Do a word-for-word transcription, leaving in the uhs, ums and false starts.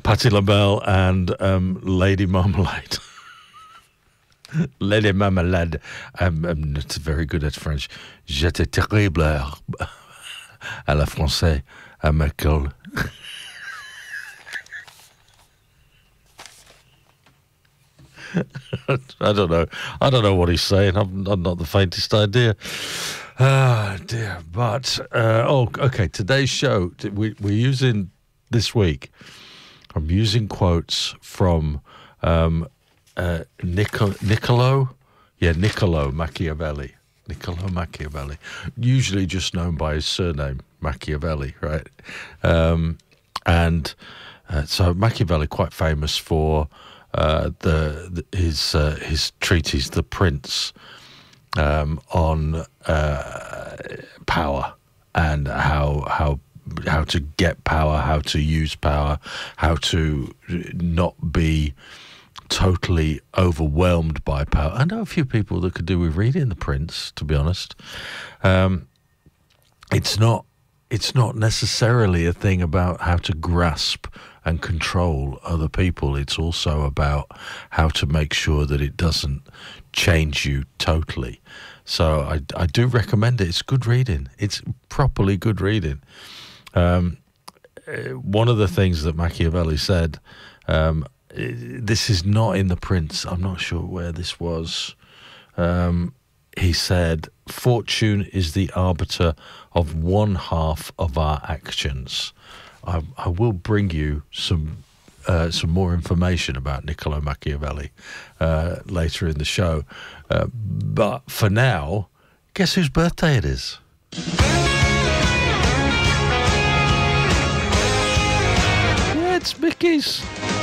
Patti LaBelle and um, Lady Marmalade. Lady Marmalade. Um, um, it's very good at French. J'étais terrible à la français à Michael. I don't know. I don't know what he's saying. I've, I've not the faintest idea. Ah, dear. But, uh, oh, okay. Today's show, we, we're using this week, I'm using quotes from um, uh, Niccolo, Niccolo? Yeah, Niccolo Machiavelli. Niccolo Machiavelli. Usually just known by his surname, Machiavelli, right? Um, and uh, so Machiavelli, quite famous for uh, the, the his uh, his treatise, The Prince, um, on uh, power and how how how to get power, how to use power, how to not be totally overwhelmed by power. I know a few people that could do with reading The Prince, to be honest. Um, it's not it's not necessarily a thing about how to grasp and control other people. It's also about how to make sure that it doesn't change you totally. So I, I do recommend it. It's good reading. It's properly good reading. Um, one of the things that Machiavelli said, um, this is not in The Prince. I'm not sure where this was. Um, he said, fortune is the arbiter of one half of our actions. I, I will bring you some uh, some more information about Niccolo Machiavelli uh, later in the show. Uh, but for now, guess whose birthday it is? Yeah, it's Mickey's.